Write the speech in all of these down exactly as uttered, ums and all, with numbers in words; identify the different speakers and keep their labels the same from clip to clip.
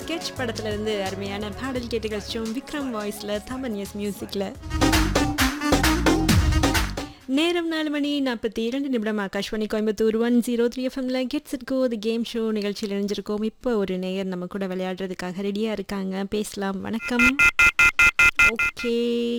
Speaker 1: Sketch படத்துல இருந்து அருமையான பாடல் கேட்டு கழிச்சோம். விக்ரம் வாய்ஸ்ல, தமன் எஸ் மியூசிக்ல. நேரம் நாலு மணி நாற்பத்தி இரண்டு நிமிடம். Akashvani Coimbatore one zero three எஃப்எம்ல gets it go the game show நிகழ்ச்சியில் இணைஞ்சிருக்கோம். இப்போ ஒரு நேயர் நம்ம கூட விளையாடுறதுக்காக ரெடியாக இருக்காங்க. பேசலாம். வணக்கம். ஓகே,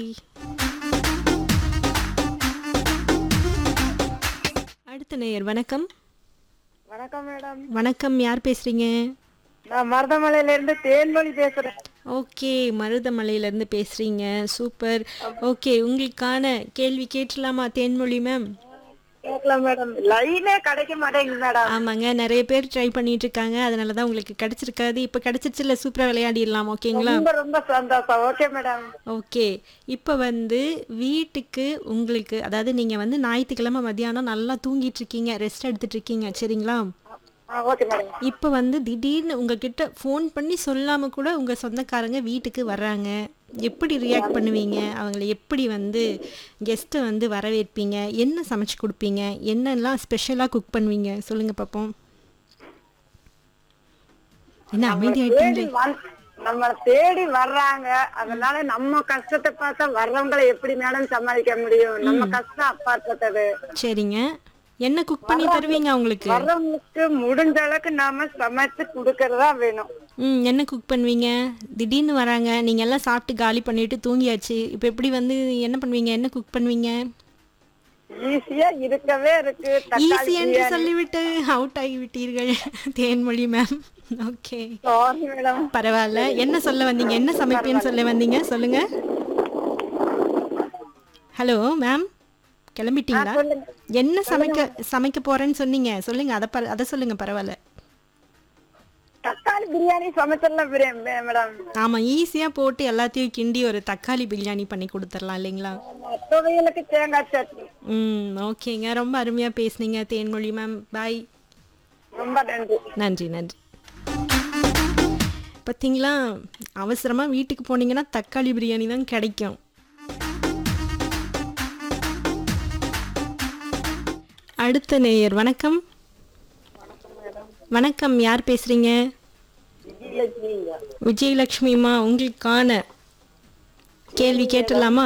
Speaker 1: அடுத்த நேயர். வணக்கம்.
Speaker 2: வணக்கம் மேடம்.
Speaker 1: வணக்கம், யார் பேசுறீங்க?
Speaker 2: நான் மருதமலையில இருந்து தேன்மொழி பேசுறேன்.
Speaker 1: ஓகே, மருதமலையிலேருந்து பேசுகிறீங்க. சூப்பர். ஓகே, உங்களுக்கான கேள்வி கேட்டுடலாமா தேன்மொழி மேம்?
Speaker 2: கேட்கலாம் மேடம். லைனே கிடைக்க மாட்டேங்குது மேடம்.
Speaker 1: ஆமாங்க, நிறைய பேர் ட்ரை பண்ணிட்டு இருக்காங்க. அதனால தான் உங்களுக்கு கிடைச்சிருக்காது. இப்போ கிடைச்சிருச்சுல, சூப்பராக விளையாடிடலாம். ஓகேங்களா?
Speaker 2: ரொம்ப ரொம்ப சந்தோஷம். Okay madam.
Speaker 1: ஓகே, இப்போ வந்து வீட்டுக்கு உங்களுக்கு, அதாவது நீங்கள் வந்து ஞாயிற்றுக்கிழமை மதியானம் நல்லா தூங்கிட்டு இருக்கீங்க, ரெஸ்ட் எடுத்துட்டு இருக்கீங்க, சரிங்களா?
Speaker 2: Okay madam.
Speaker 1: இப்போ வந்து திடீர்னு உங்ககிட்ட ஃபோன் பண்ணி சொல்லாமல் கூட உங்கள் சொந்தக்காரங்க வீட்டுக்கு வர்றாங்க. எப்படி ரியாக்ட் பண்ணுவீங்க? அவங்கள எப்படி வந்து கெஸ்ட்டை வந்து வரவேற்பீங்க? என்ன சமைச்சு கொடுப்பீங்க? என்னெல்லாம் ஸ்பெஷலாக குக் பண்ணுவீங்க? சொல்லுங்கள் பார்ப்போம். என்ன அமைதி ஆயிட்டீங்களே?
Speaker 2: நம்ம தேடி வர்றாங்க, அதனால நம்ம கஷ்டத்தை பார்த்தா வர்றவங்களை எப்படி மேடம் சமாளிக்க முடியும்? நம்ம கஷ்டம் அப்பாற்பட்டது.
Speaker 1: சரிங்க, என்ன குக் பண்ணி தருவீங்க அவங்களுக்கு?
Speaker 2: வர்றவங்களுக்கு முடிஞ்ச அளவுக்கு நாம சமைச்சு கொடுக்கறதா வேணும்.
Speaker 1: ம் என்ன குக் பண்ணுவீங்க? திடீர்னு வராங்க, நீங்கள் எல்லாம் சாப்பிட்டு காலி பண்ணிட்டு தூங்கியாச்சு. இப்போ எப்படி வந்து என்ன பண்ணுவீங்க? என்ன குக் பண்ணுவீங்க?
Speaker 2: ஈஸியா இருக்கவே இருக்கு.
Speaker 1: ஈஸி என்று சொல்லிவிட்டு out ஆகிவிட்டீர்கள் Thenmozhi ma'am. Okay,
Speaker 2: sorry madam.
Speaker 1: பரவாயில்ல. என்ன சொல்ல வந்தீங்க? என்ன சமைப்பேன்னு சொல்ல வந்தீங்க? சொல்லுங்க. Hello ma'am, கிளம்பிட்டீங்களா? என்ன சமைக்க சமைக்க போறேன்னு சொன்னீங்க, சொல்லுங்க. அதை பர அதை சொல்லுங்க. பரவாயில்ல.
Speaker 2: தக்காளி பிரியாணி சமைச்சிடலாம் மேடம்.
Speaker 1: ஆமா, ஈஸியா போட்டு எல்லாத்தையும் கிண்டி ஒரு தக்காளி பிரியாணி பண்ணி கொடுத்துடலாம் இல்லைங்களா?
Speaker 2: துவையலுக்கு தேங்காய் சட்னி.
Speaker 1: ம் ஓகேங்க, ரொம்ப அருமையா பேசுனீங்க தேன்மொழி மேம். பாய்.
Speaker 2: ரொம்ப நன்றி.
Speaker 1: நன்றி நன்றி. பார்த்தீங்களா, அவசரமா வீட்டுக்கு போனீங்கன்னா தக்காளி பிரியாணி தான் கிடைக்கும். அடுத்த நேயர். வணக்கம். வணக்கம், யார் பேசுறீங்க? விஜயலட்சுமிமா, உங்களுக்கான கேள்வி கேட்டலாமா?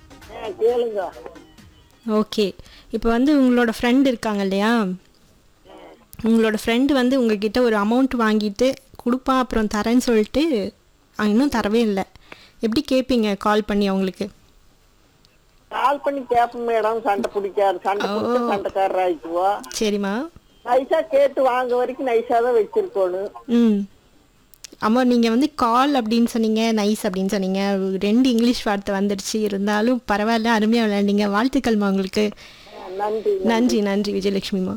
Speaker 1: ஓகே, இப்போ வந்து உங்களோட ஃப்ரெண்ட் இருக்காங்க இல்லையா? உங்களோட ஃப்ரெண்டு வந்து உங்ககிட்ட ஒரு அமௌண்ட் வாங்கிட்டு கொடுப்பா, அப்புறம் தரேன்னு சொல்லிட்டு இன்னும் தரவே இல்லை. எப்படி கேட்பீங்க கால் பண்ணி அவங்களுக்கு?
Speaker 2: கால் பண்ணி கேப்போம் மேடம். சண்டை பிடிக்காது. சண்டை பிடிச்ச சண்டைக்காரர் ஆயிக்குவா.
Speaker 1: சரிம்மா.
Speaker 2: நைஸா கேட்டு வாங்க வரைக்கும் நைஸா தான் வச்சிருக்கணும்.
Speaker 1: ம் அம்மா, நீங்கள் வந்து கால் அப்படின்னு சொன்னீங்க, நைஸ் அப்படின்னு சொன்னீங்க. ரெண்டு இங்கிலீஷ் வார்த்தை வந்துடுச்சு. இருந்தாலும் பரவாயில்ல, அருமையாக விளையாண்டீங்க. வாழ்த்துக்கள்மா உங்களுக்கு.
Speaker 2: நன்றி
Speaker 1: நன்றி நன்றி விஜயலட்சுமிமா.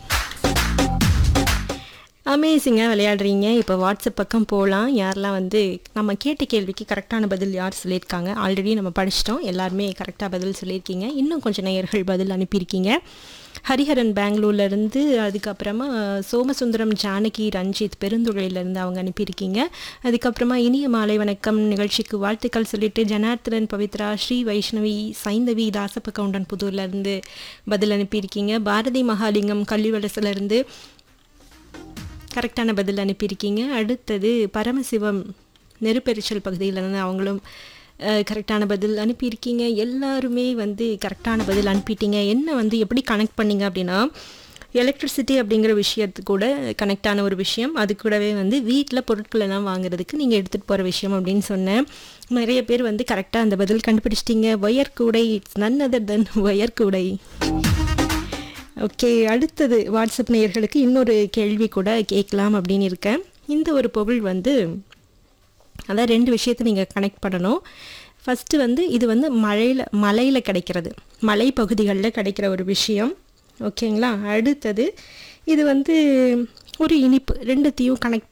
Speaker 1: அமேசிங்காக விளையாடுறீங்க. இப்போ வாட்ஸ்அப் பக்கம் போகலாம். யாரெல்லாம் வந்து நம்ம கேட்ட கேள்விக்கு கரெக்டான பதில் யார் சொல்லியிருக்காங்க? ஆல்ரெடி நம்ம படிச்சிட்டோம். எல்லாருமே கரெக்டாக பதில் சொல்லியிருக்கீங்க. இன்னும் கொஞ்சம் நேயர்கள் பதில் அனுப்பியிருக்கீங்க. ஹரிஹரன் பெங்களூர்லேருந்து, அதுக்கப்புறமா சோமசுந்தரம் ஜானகி ரஞ்சித் பெருந்துறையிலேருந்து அவங்க அனுப்பியிருக்கீங்க. அதுக்கப்புறமா இனிய மாலை வணக்கம் நிகழ்ச்சிக்கு வாழ்த்துக்கள் சொல்லிட்டு ஜனார்த்தனன், பவித்ரா, ஸ்ரீ வைஷ்ணவி, சைந்தவி, தாசப்ப கவுண்டன் புதூர்லேருந்து பதில் அனுப்பியிருக்கீங்க. பாரதி மகாலிங்கம் கள்ளிவலசிலேருந்து கரெக்டான பதில் அனுப்பியிருக்கீங்க. அடுத்தது பரமசிவம் நெருப்பெரிச்சல் பகுதியிலேருந்து அவங்களும் கரெக்டான பதில் அனுப்பியிருக்கீங்க. எல்லாருமே வந்து கரெக்டான பதில் அனுப்பிட்டீங்க. என்ன வந்து எப்படி கனெக்ட் பண்ணிங்க அப்படின்னா, எலக்ட்ரிசிட்டி அப்படிங்கிற விஷயத்து கூட கனெக்டான ஒரு விஷயம். அது கூடவே வந்து வீட்டில் பொருட்கள் எல்லாம் வாங்குறதுக்கு நீங்கள் எடுத்துகிட்டு போகிற விஷயம் அப்படின்னு சொன்னேன். நிறைய பேர் வந்து கரெக்டாக அந்த பதில் கண்டுபிடிச்சிட்டிங்க. ஒயர் கூடை, it's none other then wire கூடை. ஓகே, அடுத்தது வாட்ஸ்அப் நேயர்களுக்கு இன்னொரு கேள்வி கூட கேட்கலாம் அப்படின்னு இருக்கேன். இந்த ஒரு பொருள் வந்து, அதான் ரெண்டு விஷயத்தை நீங்கள் கனெக்ட் பண்ணணும். ஃபஸ்ட்டு வந்து இது வந்து மழையில் மலையில் கிடைக்கிறது, மலை பகுதிகளில் கிடைக்கிற ஒரு விஷயம். ஓகேங்களா? அடுத்தது இது வந்து ஒரு இனிப்பு. ரெண்டுத்தையும் கனெக்ட்